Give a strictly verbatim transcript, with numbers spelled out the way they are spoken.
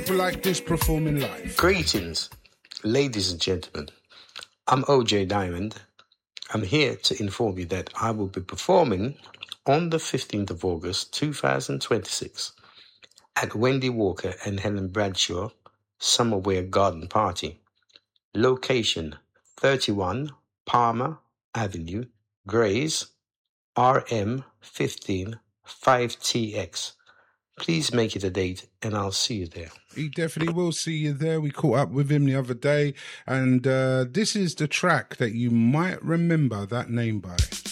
People like this performing live. Greetings, ladies and gentlemen. I'm O J Diamond. I'm here to inform you that I will be performing on the fifteenth of August two thousand twenty-six at Wendy Walker and Helen Bradshaw Summerwear Garden Party. Location thirty-one Palmer Avenue, Grays, R M fifteen five T X. Please make it a date and I'll see you there. He definitely will see you there. We caught up with him the other day, and uh, this is the track that you might remember that name by.